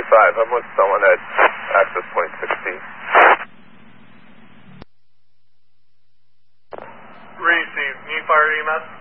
5. I'm with someone at access point 16. Received. Need fire EMS?